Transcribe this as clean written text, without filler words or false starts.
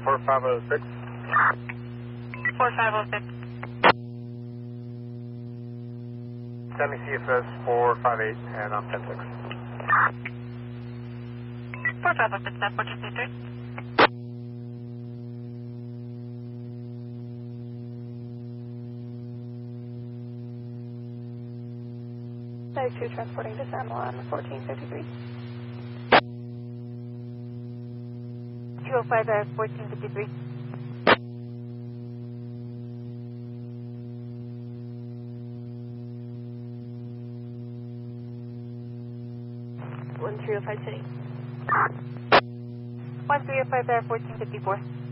4506. 4506. Semi CFS 458 and I'm 106. 4506, that's what you see, sir. Type 2 transporting to San Juan, 1453. 205 1453. One 305 City. 1305 1454.